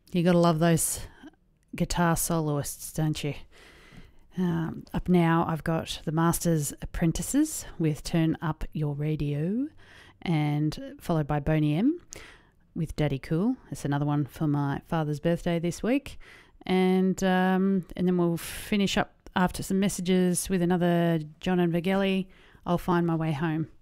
You got to love those guitar soloists, don't you? Up now, I've got The Master's Apprentices with Turn Up Your Radio, and followed by Boney M with Daddy Cool. It's another one for my father's birthday this week. And then we'll finish up after some messages with another John and Vagelli, I'll Find My Way Home.